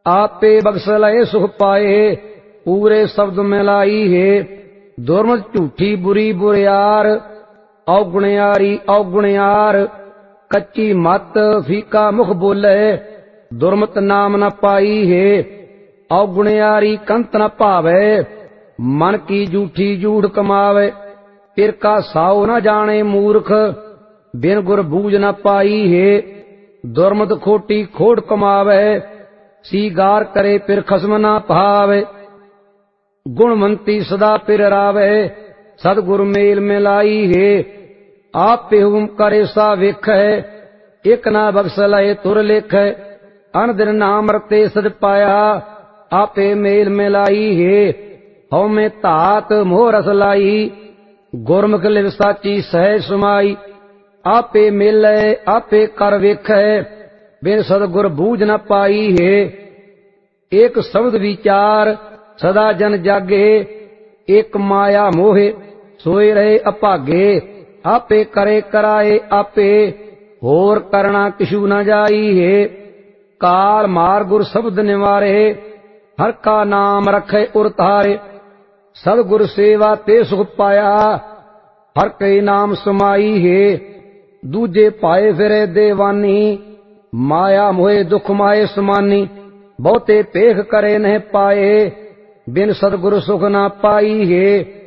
आपे बख्श लए सुख पाए, पूरे शब्द मिलाई है। दुर्मत झूठी बुरी बुरियार, अवगुणयारी अवगुणयार, कच्ची मत फीका मुख बोले, दुर्मत नाम न पाई है। अवगुणयारी कंत न भावे, मन की झूठी झूठ कमावे। पिर का साओ न जाने मूर्ख, बिन गुर बूझ न पाई है। दुर्मत खोटी खोट कमावे, सीगार करे पिर खसम न भावे। गुणवंती सदा पिर रावे, सतगुर मेल मिलाई है। आपे हुम करे सा वेख है, एक ना बख्श लए तुर लेख। अन दिन नाम रते सद पाया, आपे मेल मिलाई है। हौ में धात मोह रस लाई, गुरमुख लिव साची सहज समाई। आपे मेले आपे कर वेख, बिन सतगुर बूझ न पाई है। एक शब्द विचार सदा जन जागे, एक माया मोहे सोए रहे अभागे। आपे करे कराए आपे, होर करना किशु न जाई है। काल मार गुर शब्द निवारे, हर का नाम रखे उर तारे। सतगुर सेवा ते सुख पाया, हर कई नाम समाई है। दूजे पाए फिरे देवानी, माया मोहे दुख माए समानी। बहुते पेख करे नहीं पाए, बिन सतगुर सुख न पाई है।